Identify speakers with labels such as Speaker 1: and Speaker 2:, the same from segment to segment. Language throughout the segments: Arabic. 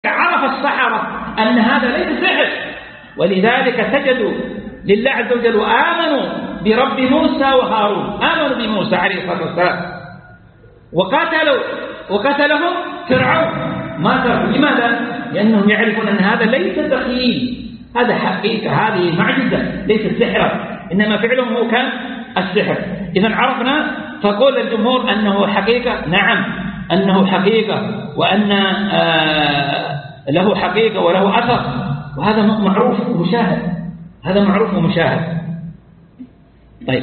Speaker 1: عرف السحرة أن هذا ليس سحر، ولذلك سجدوا لله عز وجل وآمنوا برب موسى وهارون، آمنوا بموسى عليه الصلاة والسلام، وقتلهم فرعون ما تركوا. لماذا؟ لأنهم يعرفون أن هذا ليس تخيل، هذا حقيقة، هذه معجزة ليست سحرا، إنما فعلهم هو كان السحر. إذا عرفنا، فقول الجمهور أنه حقيقة، نعم أنه حقيقة، وأن له حقيقة وله أثر، وهذا معروف ومشاهد، هذا معروف ومشاهد. طيب،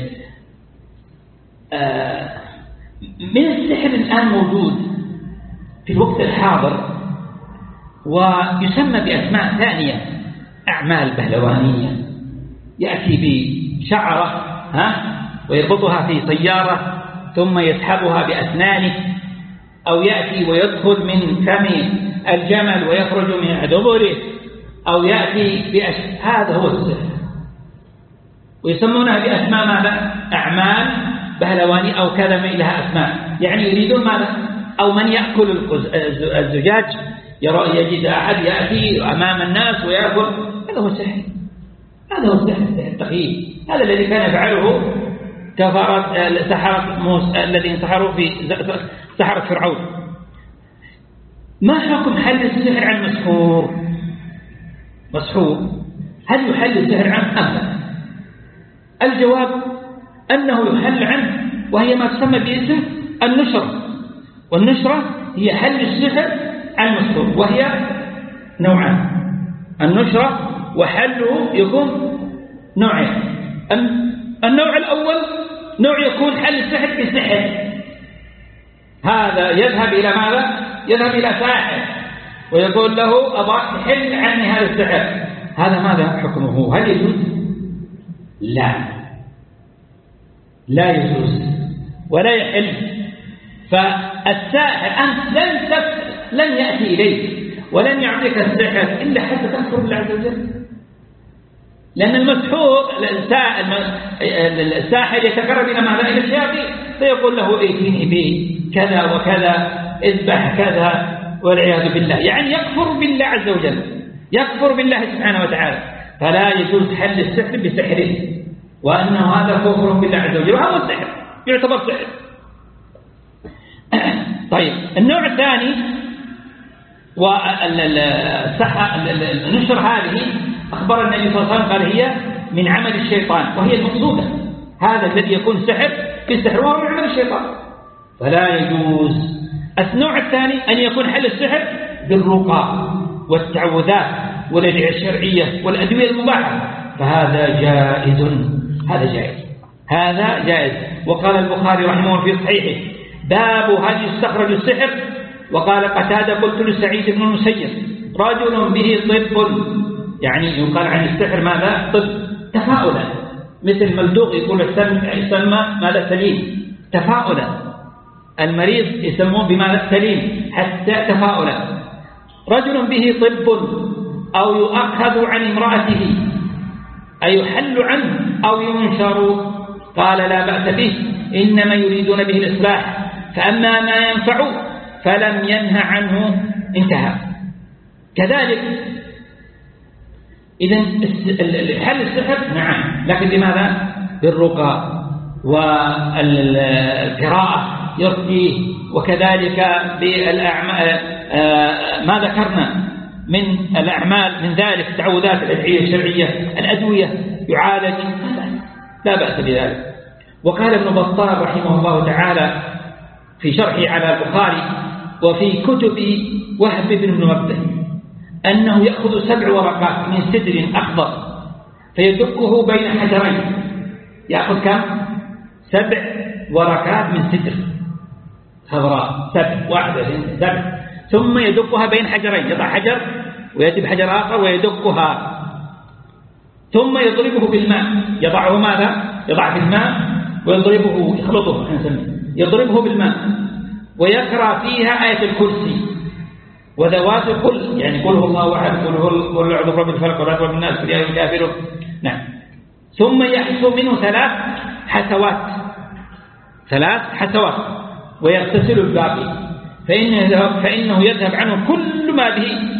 Speaker 1: من السحر الآن موجود في الوقت الحاضر ويسمى بأسماء ثانية، أعمال بهلوانية، يأتي بشعرة ويربطها في سيارة ثم يسحبها بأسنانه، أو يأتي ويدخل من فم الجمل ويخرج من دبره، أو يأتي هذا هو السحر، ويسمونها بأسماء ماذا؟ أعمال بهلواني أو كذا لها أسماء، يعني يريدون ماذا؟ أو من يأكل الزجاج يرى يجد أحد يأتي أمام الناس ويأكل، هذا هو السحر، هذا هو السحر التخيل، هذا الذي كان يفعله كفرة سحرة موسى الذين سحروا في سحرة فرعون. ما حكم حل السحر عن مسحور؟ هل يحل السحر عنه أم لا؟ الجواب أنه يحل عنه، وهي ما تسمى باسم النشرة، والنشرة هي حل السحر عن مسحور، وهي نوعان، النشرة وحله يكون نوعين. النوع الأول نوع يكون حل السحر بسحر، هذا يذهب إلى ماذا؟ يذهب إلى ساحر ويقول له أبغى تحل عني هذا السحر، هذا ماذا حكمه؟ هل يجوز؟ لا يجوز ولا يحل. فالساحر أنت لن يأتي إليك ولن يعطيك السحر إلا حتى تكفر بالله عز وجل، لأن المسحور الساحر يتقرب إلى ماذا؟ إلى الشياطين، فيقول له ائتيني به كذا وكذا، اذبح كذا، والعياذ بالله، يعني يكفر بالله عز وجل، يكفر بالله سبحانه وتعالى. فلا يجوز حل السحر بسحره، وأنه هذا كفر بالله عز وجل، وهذا السحر يعتبر سحر. طيب، النوع الثاني والنشر هذه أخبر النبي صلى الله عليه وسلم قال هي من عمل الشيطان، وهي المقصودة، هذا الذي يكون سحر في السحر وهو من عمل الشيطان، فلا يجوز. النوع الثاني أن يكون حل السحر بالرقى والتعوذات والأدعية الشرعية والأدوية المباحة، فهذا جائز، هذا جائز. وقال البخاري رحمه الله في صحيحه: باب هل يستخرج السحر؟ وقال قتادة: قلت لسعيد بن المسيب: رجل به طب، يعني يقال عن السحر ماذا؟ طب، تفاؤلا، مثل ملدوق يقول يسمى ماذا؟ سليم، تفاؤلا، المريض يسمون بماذا؟ سليم، حتى تفاؤلا. رجل به طب أو يؤخذ عن امرأته، أي يحل عنه أو ينشر، قال: لا بأس به، إنما يريدون به الإصلاح، فأما ما ينفع فلم ينهى عنه، انتهى. كذلك إذن حل السحر نعم، لكن لماذا؟ بالرقى والقراءة يرقيه، وكذلك بالأعمال ما ذكرنا من الأعمال من ذلك، التعوذات، الأدعية الشرعية، الأدوية يعالج، لا بأس بذلك. وقال ابن بطال رحمه الله تعالى في شرحه على البخاري وفي كتب وهب بن منبه أنه يأخذ 7 ورقات من سدر أخضر فيدقه بين حجرين، يأخذ كم؟ 7 ورقات من سدر خضراء، 7 ثم يدقها بين حجرين، يضع حجر ويأتي بحجر آخر ويدقها، ثم يضربه بالماء، يضعه ماذا؟ يضع في الماء ويضربه، يخلطه، يضربه بالماء، ويقرأ فيها آية الكرسي وذوات الكل، يعني قل هو الله أحد، قل هو أعوذ برب الفلق والناس والناس قل يا أيها الكافرون، نعم. ثم يحسو منه 3 حسوات ويغتسل الباقي، فإنه يذهب عنه كل ما به